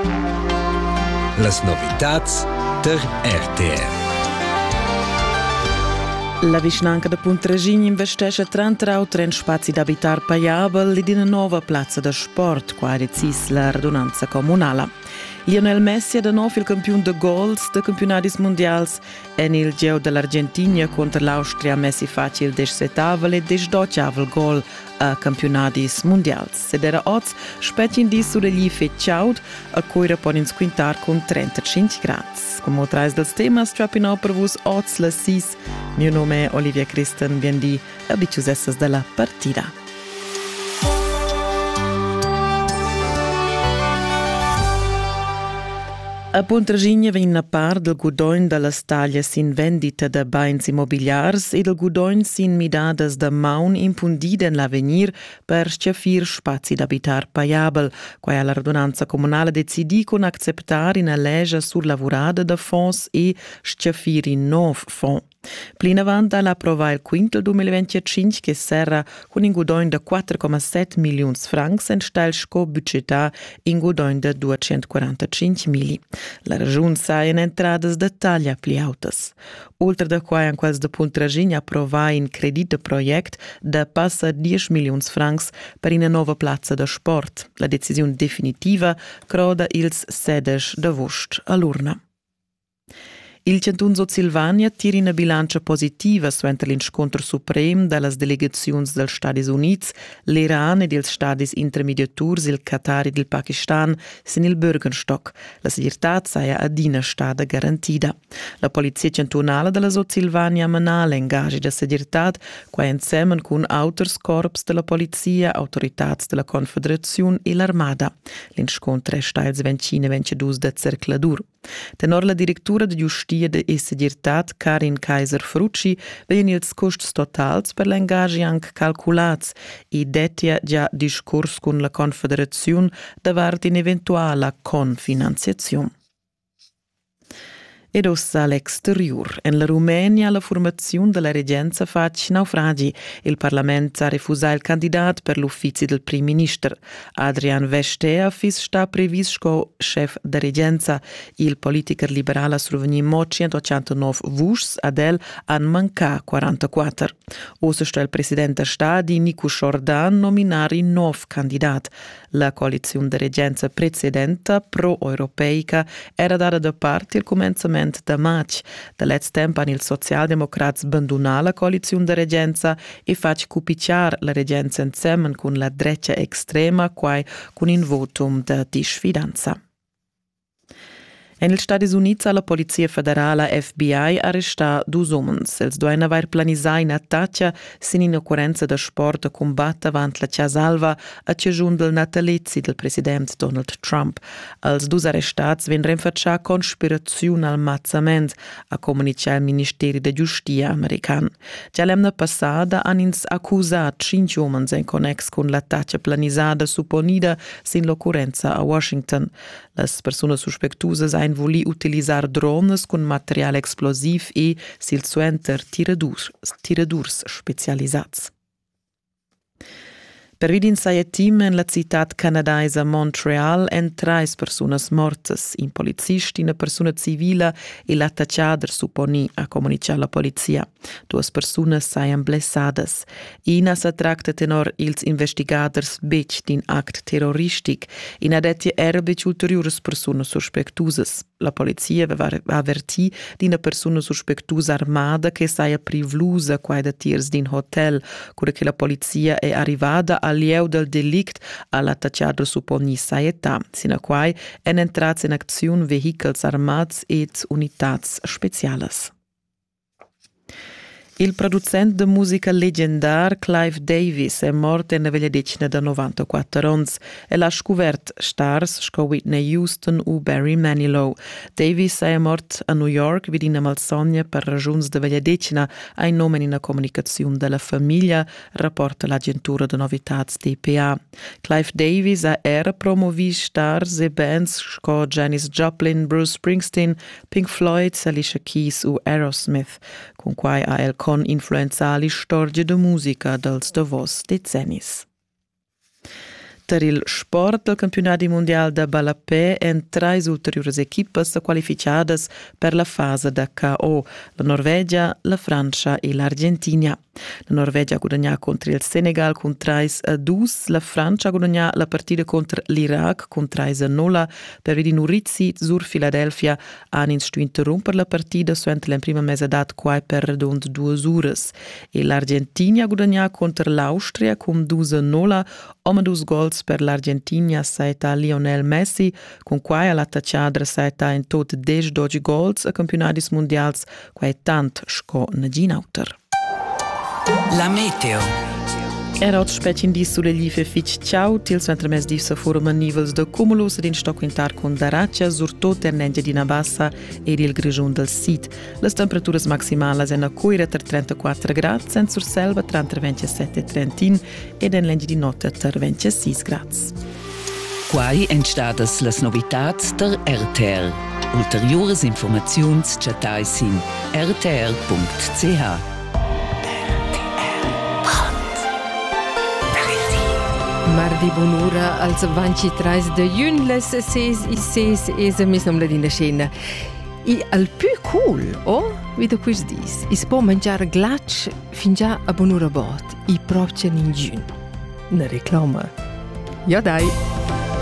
Las novitats der RTR. La vicinanca da Puntragin investesce 30 autre in spazi d'abitar paiabel ed in una nuova piazza da sport, qua ha decis la radunanza comunale. Lionel Messi è da nuovo il campione de goals dei campionati mondiali e il geo dell'Argentina contro l'Austria Messi face il 17º e 18º gol a campionati mondiali. Ed era oggi specie in dis sulle gli fecciaud a cui rapone in squintar con 35 gradi. Come otrais dels temas, trappino per vos oggi la 6. Mio nome è Olivia Christen, biendi a biciusessas della partita. A Puntragin vegn una part del gudoin de las taglias in vendita de bains immobiliars e del gudoin sin midadas de maun impundida in l'avenir per scefir spazi d'abitar paiabel, quai alla radunanza comunale decidi con acceptar in a legge surlavorada de fonds e scefir in nov fonds. Plin avant alla approvare il quintal 2025 che serra con un gudoin de 4,7 milioni francs en stel sco budgetà in gudoin de 245 mili. La ragione sai in entradas de taglia pli autas. Oltre da quai an quels de Puntragin approvare in credit de project de passa 10 milioni francs per una nova piazza de sport. La decisione definitiva croda ils sedes de vost all'urna. Il Cantun Silvania tira una bilancia positiva suente l'inscontro suprem dallas delegazioni dels Stati Uniti, l'Iran e dels Stati intermediaturs, il Qatar e il Pakistan, sin il Bürgerstock. La seguridad saia adina stada garantida. La polizia cantonale della Silvania manala engagi da seguridad, qua insieme con auters corps della polizia, autoritats della Confederazione e l'Armada. L'inscontro è stato il 22 de Cercladur. Tenor la direttura de Giustia e Seguridad Karin Kaiser-Frucci veien ils costs totals per l'engagi anche calculats e detia già discurs con la Confederazione davart in eventuala confinanziazione. Ed ossa all'exterior. En la Rumenia la formazione della regenza fac naufragi. Il Parlamento ha refusato il candidato per l'uffizio del Primo Ministro. Adrian Vestea sta previsto come chef da regenza. Il politiker liberale ha survenuto 189 vus, ad el han manca 44. Ossa sta il presidente Stadi Nicu Jordan nominare in 9 candidati. La coalizione da regenza precedente pro-europeica era data da parte il commenzamento da maig. Da let's tempo han il socialdemocrats abbandonat la coalizione da regenza e fac cupiciar la regenza insieme con la dreccia extrema quai con in votum da disfidanza. En els Stati Uniti la Polizia Federale FBI arresta 2 homens. Els doin aver planisà in attaccia sin in occurrenza da sport a combatta avant la Ciasalva a cejun del natalizzi del president Donald Trump. Els 2 arrestats ven renfaccià conspirazione al mazzament, a comunicà il Ministeri de Giustia american. Già l'emna passada han ins accusat 5 homens en connex con l'attaccia planisada supponida sin l'occurrenza a Washington. Las personas suspectusas ein voli utilizzar drones con material explosiv e sil suenter tiradurs specializzats. Per vidin saia team en la città canadaisa Montreal en 3 personas mortas, in polizist, una persona civila e l'attacciader supponi a comunicare la polizia. 2 personas saian blessadas. Ina sa tracta tenor ils investigaders bec din act terroristic, in adetia erbec ulteriores personas suspectusas. La polizia aveva avvertì di una persona suspectusa armada che saia privlusa quai da tiers din hotel, cura che la polizia è arrivata al lieu del delict all'attacciato supponi saetà, sino quai en entrats in aczione vehicles armats et unitats specialas. Il producente de musica leggendar Clive Davis è morto in veglia decina da 94 ans e l'ha scuvert stars sco Whitney Houston u Barry Manilow. Davis è mort a New York vidina malsogna per ragions de veglia decina ai nomen in a comunicazione della famiglia, rapporta l'agentura de novitats DPA. Clive Davis era promovi stars e bands sco Janis Joplin, Bruce Springsteen, Pink Floyd, Alicia Keys u Aerosmith, con quai ha el con influenzali storge de musica dels davos decennis. Per il sport del campionati mondial da Ballapè en 3 ulteriores equipas qualificadas per la fase da KO, la Norvegia, la Francia e l'Argentina. La Norvegia ha guadagnato contro il Senegal con 3-2, la Francia ha guadagnato la partita contro l'Iraq con 3-0, per vedi Nurizzi sur Philadelphia hanno interrompere la partita suente la prima mezz'edad qua per redond 2 ores. E l'Argentina ha guadagnato contro l'Austria con 2-0, Oma 2 gols per l'Argentina saeta Lionel Messi, con quai all'attacciadra saeta in tot 10-12 gols a campionati mondials, quai tant sco Nadine Auter. La meteo. Era oggi specie in dis sulle live fitch ciao, til suentre mes dis forum nivels de cumulus ed in sto quintar con daraccia sur tot ernengia di Nabassa ed il grigion del sit. Le temperaturas maximales en a coira ter 34 gradi, sen sur selva tra 27-30 ed en lengi di notte ter 26 gradi. Quai entstadas las novitats der RTR. Ulteriores informaziuns chatais in rtr.ch. Mardi bonura als 23 de jun les 6 es mis nom la dina scena. I al più cool, wie du quis dis, is può mangiare glatsch fin già a bonura bot, i propcen in jun. Una reclama. Ja dai.